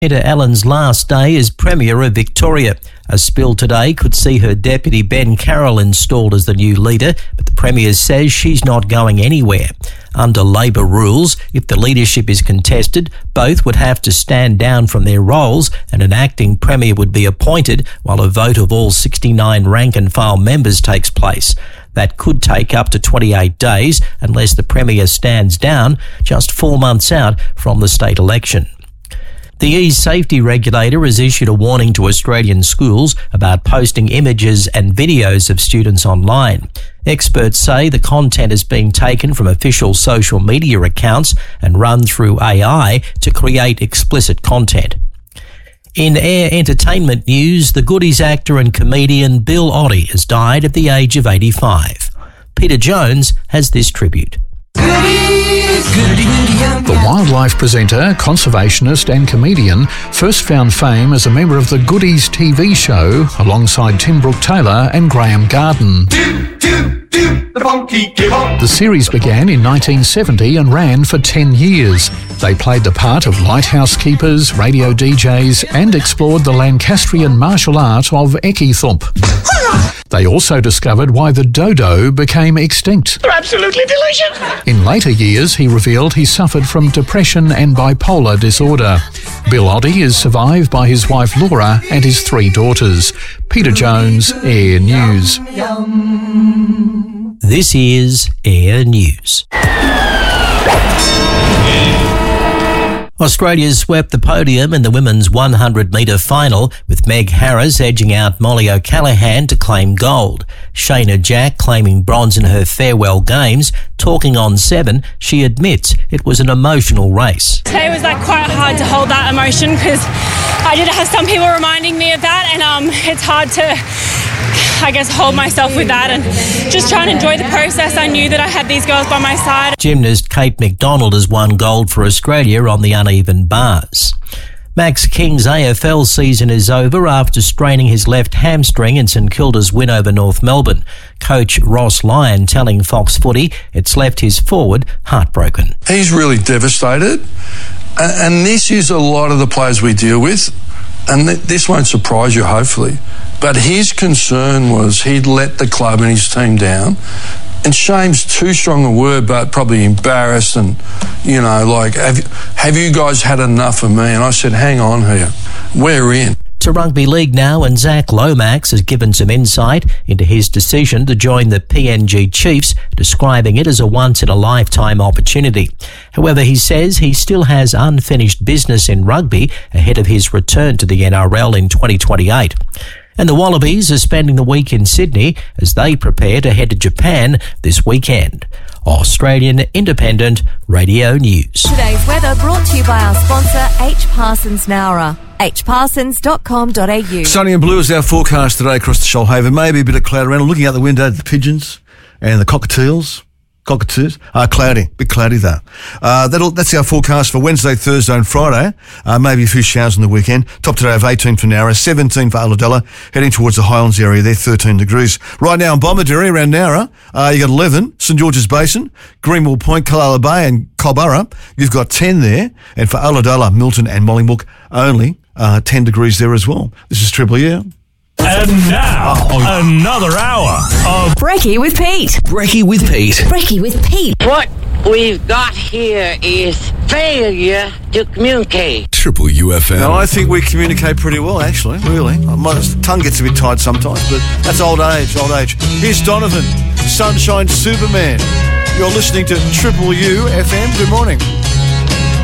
Peter Allen's last day as Premier of Victoria. A spill today could see her deputy Ben Carroll installed as the new leader, but the Premier says she's not going anywhere. Under Labor rules, if the leadership is contested, both would have to stand down from their roles and an acting Premier would be appointed while a vote of all 69 rank and file members takes place. That could take up to 28 days unless the Premier stands down, just 4 months out from the state election. The e-safety regulator has issued a warning to Australian schools about posting images and videos of students online. Experts say the content is being taken from official social media accounts and run through AI to create explicit content. In Air Entertainment news, the Goodies actor and comedian Bill Oddie has died at the age of 85. Peter Jones has this tribute. The wildlife presenter, conservationist and comedian first found fame as a member of the Goodies TV show alongside Tim Brooke-Taylor and Graham Garden. The series began in 1970 and ran for 10 years. They played the part of lighthouse keepers, radio DJs and explored the Lancastrian martial art of Ekithump. They also discovered why the dodo became extinct. They're absolutely delicious! In later years, he revealed he suffered from depression and bipolar disorder. Bill Oddie is survived by his wife Laura and his 3 daughters. Peter Jones, Air News. This is Air News. Australia swept the podium in the women's 100-metre final, with Meg Harris edging out Molly O'Callaghan to claim gold. Shayna Jack claiming bronze in her farewell games. Talking on 7, she admits it was an emotional race. Today was quite hard to hold that emotion because I did have some people reminding me of that, and it's hard to, hold myself with that and just try and enjoy the process. I knew that I had these girls by my side. Gymnast Kate McDonald has won gold for Australia on the uneven bars. Max King's AFL season is over after straining his left hamstring in St Kilda's win over North Melbourne. Coach Ross Lyon telling Fox Footy it's left his forward heartbroken. He's really devastated, and this is a lot of the players we deal with, and this won't surprise you, hopefully. But his concern was he'd let the club and his team down. And shame's too strong a word, but probably embarrassed and, have you guys had enough of me? And I said, hang on here, we're in. To rugby league now, and Zach Lomax has given some insight into his decision to join the PNG Chiefs, describing it as a once-in-a-lifetime opportunity. However, he says he still has unfinished business in rugby ahead of his return to the NRL in 2028. And the Wallabies are spending the week in Sydney as they prepare to head to Japan this weekend. Australian Independent Radio News. Today's weather brought to you by our sponsor, H. Parsons Nowra. hparsons.com.au. Sunny and blue is our forecast today across the Shoalhaven. Maybe a bit of cloud around. Looking out the window, the pigeons and the cockatoos. Cloudy. Bit cloudy though. That's our forecast for Wednesday, Thursday and Friday. Maybe a few showers on the weekend. Top today of 18 for Nowra, 17 for Ulladulla. Heading towards the Highlands area there, 13 degrees. Right now in Bomaderry around Nowra, you got 11, St George's Basin, Greenwell Point, Killala Bay and Culburra. You've got 10 there. And for Ulladulla, Milton and Mollymook, only 10 degrees there as well. This is Triple U. And now, another hour of Brekkie with Pete. Brekkie with Pete. Brekkie with Pete. What we've got here is failure to communicate. Triple UFM. No, I think we communicate pretty well, actually, really. My tongue gets a bit tight sometimes, but that's old age. Here's Donovan, Sunshine Superman. You're listening to Triple U FM. Good morning.